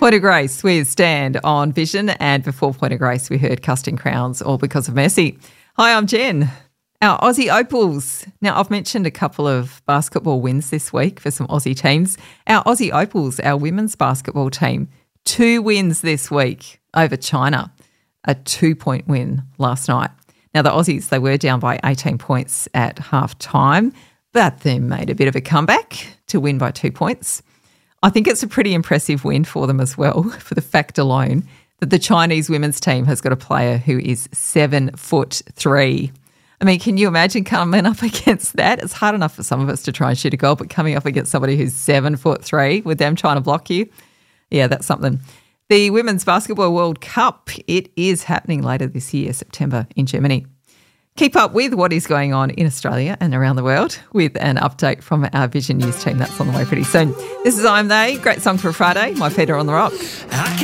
Point of Grace with Stand on Vision, and before Point of Grace we heard Casting Crowns, All Because of Mercy. Hi, I'm Jen. Our Aussie Opals. Now, I've mentioned a couple of basketball wins this week for some Aussie teams. Our Aussie Opals, our women's basketball team, 2 wins this week over China, a 2-point win last night. Now, the Aussies, they were down by 18 points at half time, but then made a bit of a comeback to win by 2 points. I think it's a pretty impressive win for them as well, for the fact alone that the Chinese women's team has got a player who is 7'3". I mean, can you imagine coming up against that? It's hard enough for some of us to try and shoot a goal, but coming up against somebody who's 7'3" with them trying to block you, yeah, that's something. The Women's Basketball World Cup, it is happening later this year, September, in Germany. Keep up with what is going on in Australia and around the world with an update from our Vision News team. That's on the way pretty soon. This is I'm They. Great song for a Friday. My feet are on the rock.